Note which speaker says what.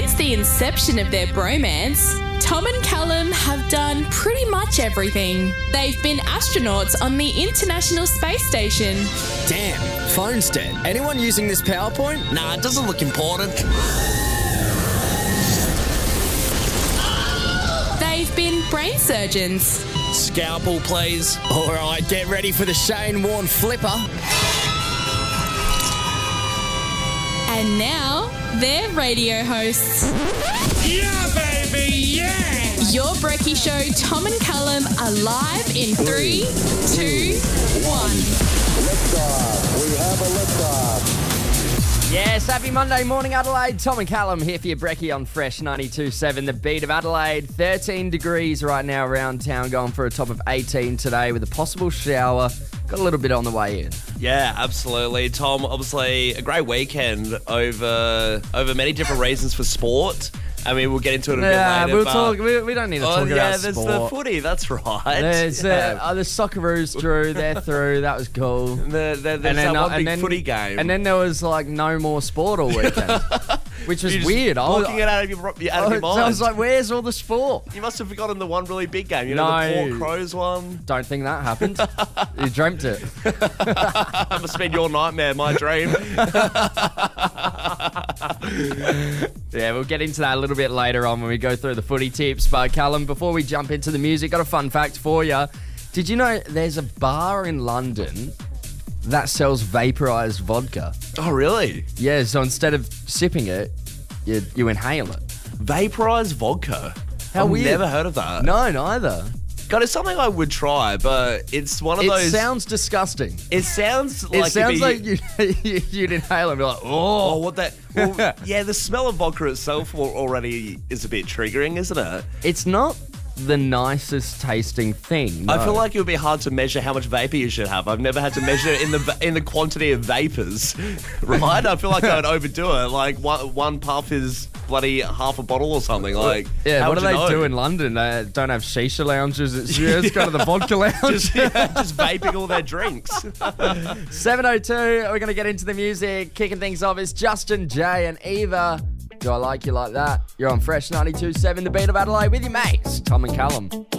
Speaker 1: Since the inception of their bromance, Tom and Callum have done pretty much everything. They've been astronauts on the International Space Station.
Speaker 2: Damn, phone's dead. Anyone using this PowerPoint?
Speaker 3: Nah, it doesn't look important.
Speaker 1: They've been brain surgeons.
Speaker 3: Scalpel, please.
Speaker 2: All right, get ready for the Shane Warne flipper.
Speaker 1: And now, they're radio hosts.
Speaker 4: Yeah, baby, yeah!
Speaker 1: Your Brekkie Show, Tom and Callum are live in 3, 2, 1.
Speaker 5: Liftoff. We have a liftoff.
Speaker 6: Yes, happy Monday morning, Adelaide. Tom and Callum here for your Brekkie on Fresh 92.7, the beat of Adelaide. 13 degrees right now around town, going for a top of 18 today with a possible shower. Got a little bit on the way in.
Speaker 3: Yeah, absolutely. Tom, obviously a great weekend over many different reasons for sport. I mean, we'll get into it a bit later.
Speaker 6: We'll talk. We don't need to talk about
Speaker 3: there's
Speaker 6: sport.
Speaker 3: the footy, that's right.
Speaker 6: There's the Socceroos drew. They're through. That was cool.
Speaker 3: There's that one big footy game.
Speaker 6: And then there was like no more sport all weekend, which was weird.
Speaker 3: Blocking it out of your mind.
Speaker 6: So I was like, where's all the sport?
Speaker 3: You must have forgotten the one really big game. You know, the Port Crows one?
Speaker 6: Don't think that happened. You dreamt it.
Speaker 3: That must have been your nightmare, my dream.
Speaker 6: Yeah, we'll get into that a little bit later on when we go through the footy tips. But Callum, before we jump into the music, got a fun fact for you. Did you know there's a bar in London that sells vaporized vodka?
Speaker 3: Oh, really?
Speaker 6: Yeah, so instead of sipping it, you inhale it.
Speaker 3: Vaporized vodka?
Speaker 6: How
Speaker 3: I've
Speaker 6: weird.
Speaker 3: never heard of that.
Speaker 6: No, neither.
Speaker 3: God, it's something I would try, but it's one of those...
Speaker 6: It sounds disgusting.
Speaker 3: It sounds like...
Speaker 6: It sounds like you'd inhale and be like,
Speaker 3: oh, what that... Well, yeah, the smell of vodka itself already is a bit triggering, isn't it?
Speaker 6: It's not the nicest tasting thing. No.
Speaker 3: I feel like it would be hard to measure how much vapor you should have. I've never had to measure in the quantity of vapors, right? I feel like I would overdo it. Like one puff is bloody half a bottle or something. Like,
Speaker 6: yeah,
Speaker 3: how
Speaker 6: what do
Speaker 3: would
Speaker 6: they
Speaker 3: you know?
Speaker 6: do in London? They don't have shisha lounges. It's go to the vodka lounge.
Speaker 3: just vaping all their drinks.
Speaker 6: 7:02. We're going to get into the music. Kicking things off is Justin Jay and Eva. Do I Like You Like That? You're on Fresh 92.7, the beat of Adelaide with your mates, Tom and Callum.